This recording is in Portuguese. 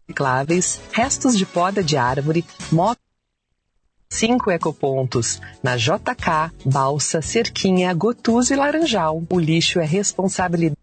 recicláveis, restos de poda de árvore, moto. 5 ecopontos. Na JK, Balsa, Cerquinha, Gotuso e Laranjal. O lixo é responsabilidade